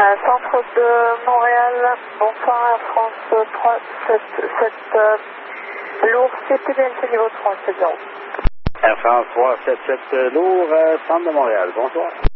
Centre de Montréal, bonsoir, Air France 377 lourd, CTBNC niveau 3, c'est bon. Air France 377 lourd, centre de Montréal, bonsoir.